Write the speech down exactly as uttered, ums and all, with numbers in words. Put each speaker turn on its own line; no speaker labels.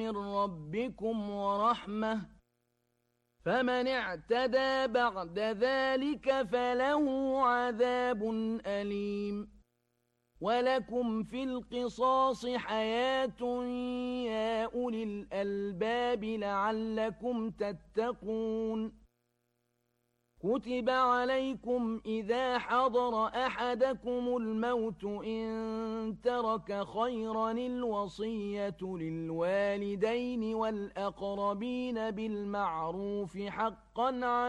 من ربكم ورحمة، فمن اعتدى بعد ذلك فله عذاب أليم. ولكم في القصاص حياة يا أولي الألباب لعلكم تتقون. كتب عليكم إذا حضر أحدكم الموت إن ترك خيرا الوصية للوالدين والأقربين بالمعروف حقا على